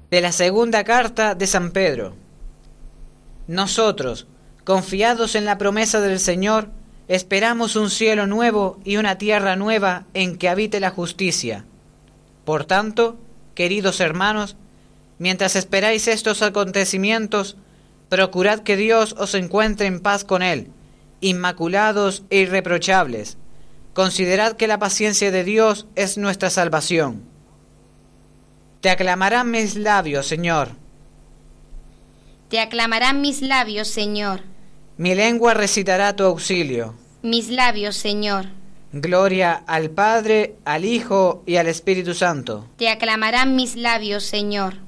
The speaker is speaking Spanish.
De la segunda carta de San Pedro. Nosotros, confiados en la promesa del Señor, esperamos un cielo nuevo y una tierra nueva en que habite la justicia. Por tanto, queridos hermanos, mientras esperáis estos acontecimientos, procurad que Dios os encuentre en paz con Él, inmaculados e irreprochables. Considerad que la paciencia de Dios es nuestra salvación. Te aclamarán mis labios, Señor. Te aclamarán mis labios, Señor. Mi lengua recitará tu auxilio. Mis labios, Señor. Gloria al Padre, al Hijo y al Espíritu Santo. Te aclamarán mis labios, Señor.